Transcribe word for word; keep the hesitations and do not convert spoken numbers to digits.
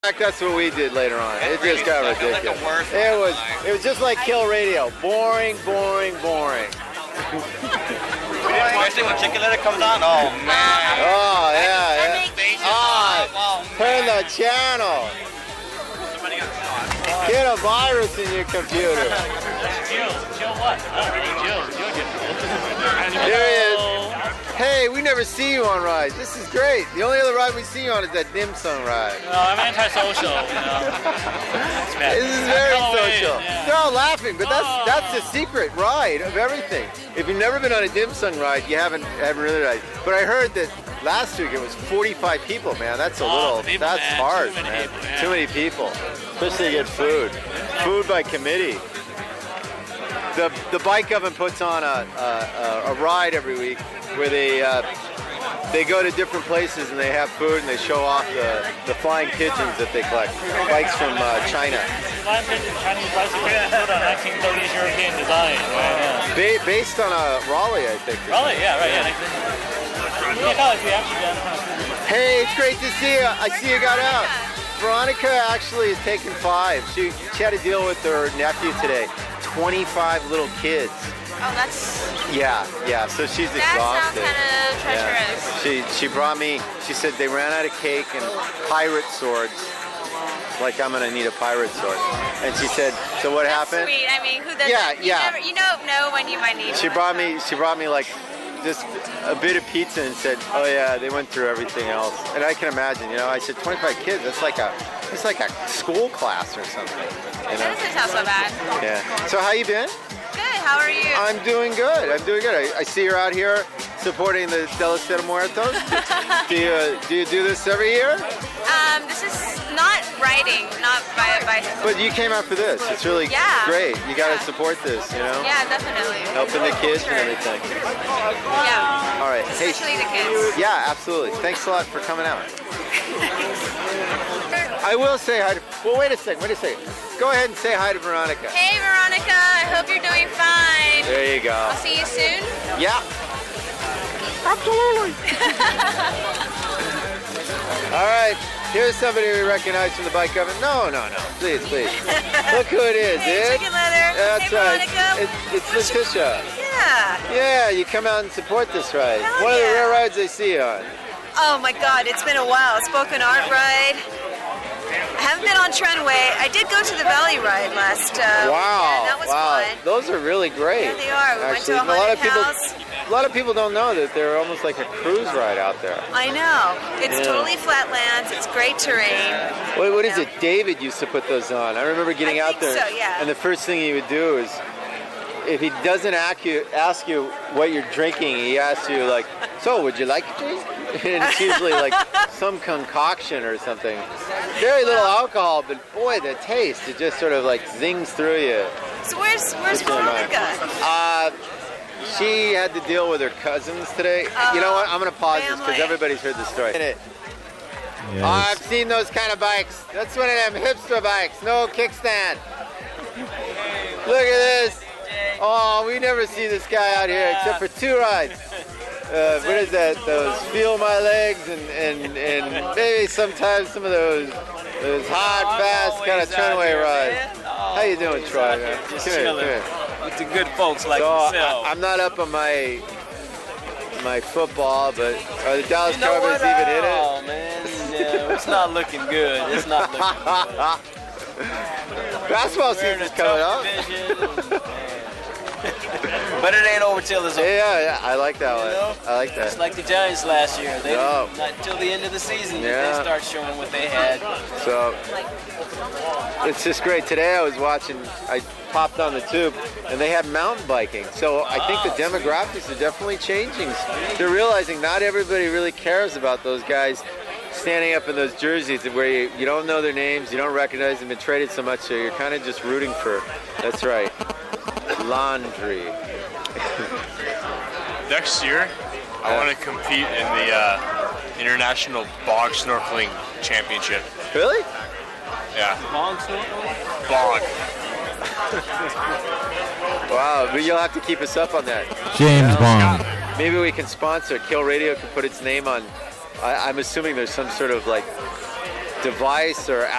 That's what we did later on. It just got ridiculous. It was it was just like Kill Radio. Boring, boring, boring. Especially when Chicken Little comes on. Oh man. Oh yeah, yeah. Ah, turn the channel. Get a virus in your computer. Jill, Jill what? Oh, Jill, Jill, Jill. There he is. Hey, we never see you on rides. This is great. The only other ride we see you on is that dim sum ride. No, I'm antisocial, you know. This is very social. Yeah. They're all laughing, but that's Oh. that's the secret ride of everything. If you've never been on a dim sum ride, you haven't haven't really ride. But I heard that last week it was forty-five people, man. That's a Oh, little, people, that's man. hard, Too many man. people, yeah. Too many people. Especially to get food. Food by committee. The the bike oven puts on a a, a ride every week where they uh, they go to different places and they have food and they show off the, the flying pigeons that they collect. Bikes from uh, China. Flying pigeon, Chinese bicycle, put on nineteen thirties European design. Right, yeah. Ba- based on a Raleigh, I think. Raleigh, yeah, right, yeah. Yeah, no, we actually done. Hey, it's great to see you. I see you got out. Veronica actually is taking five. She she had to deal with her nephew today. twenty-five little kids. Oh, that's... Yeah, yeah. So she's That sounds exhausted. kind of treacherous. Yeah. She she brought me. She said they ran out of cake and pirate swords. Like I'm gonna need a pirate sword. And she said, so what That's happened? sweet. I mean, who doesn't? Yeah, you yeah. Never, you don't know when you might need She one. brought me. She brought me like just a bit of pizza and said, oh yeah, they went through everything else. And I can imagine. You know, I said twenty-five kids. That's like a it's like a school class or something. You know? That doesn't sound so bad. Yeah. So how you been? Good. How are you? I'm doing good. I'm doing good. I, I see you're out here supporting the De Los de Muertos. do you uh, do you do this every year? Um, this is not riding, not by a bicycle. But you came out for this. It's really Yeah. great. You got to Yeah. support this. You know, Yeah, definitely. helping the kids Sure. and everything. Yeah. All right. Hey. Especially the kids. Yeah, absolutely. Thanks a lot for coming out. I will say hi to. Well, wait a second. Wait a second. Go ahead and say hi to Veronica. Hey, Veronica. I hope you're doing fine. There you go. I'll see you soon. Yeah. Absolutely. All right. Here's somebody we recognize from the bike oven. No, no, no. Please, please. Look who it is, Hey, dude. Chicken Leather. That's Hey, right. Veronica. It's, it's Letitia. Yeah. Yeah, you come out and support this ride. Hell One of the yeah. rare rides I see you on. Oh my God, it's been a while. Spoken Art ride. I haven't been on Trendway. I did go to the Valley ride last. Uh, Wow. weekend. That was wow. fun. Those are really great. Yeah, they are. We went Actually, to a a lot of haunted people, house. a lot of people don't know that they're almost like a cruise ride out there. I know. It's Yeah. totally flatlands. It's great terrain. What, what is Yeah. it? David used to put those on. I remember getting I out think there, so, yeah. and the first thing he would do is, if he doesn't ask you, ask you what you're drinking, he asks you like, "So, would you like a drink?" And it's usually like some concoction or something. Very little alcohol, but boy, the taste, it just sort of like zings through you. So where's where's It's really nice. Veronica? Uh, she had to deal with her cousins today. Oh, you know what? I'm going to pause this because family. everybody's heard the story. Yes. Oh, I've seen those kind of bikes. That's one of them hipster bikes. No kickstand. Look at this. Oh, we never see this guy out here except for two rides. Uh, what is that? Those Feel My Legs and, and, and maybe sometimes some of those those hard, fast kind of Trendway rides. How you doing, Troy? Man? Come Just here, come chilling here. with the good folks like So yourself. I, I'm not up on my my football, but are the Dallas You know Cowboys what? even in it? Oh man, no, it's not looking good. It's not looking good. Basketball We're in a season's coming tough up. division, and- but it ain't over till it's over. Yeah, yeah, I like that You know? one. I like that. It's like the Giants last year. They No. didn't, not till the end of the season did Yeah. they start showing what they had. So it's just great. Today I was watching, I popped on the tube, and they have mountain biking. So I think the demographics are definitely changing. They're realizing not everybody really cares about those guys standing up in those jerseys where you, you don't know their names, you don't recognize them, been traded so much, so you're kind of just rooting for, that's right, laundry. Next year, I want to compete in the uh, International Bog Snorkeling Championship. Really? Yeah. Long snorkel? Bog. Wow, but you'll have to keep us up on that. James Yeah. Bond. Maybe we can sponsor. Kill Radio can put its name on. I, I'm assuming there's some sort of like device or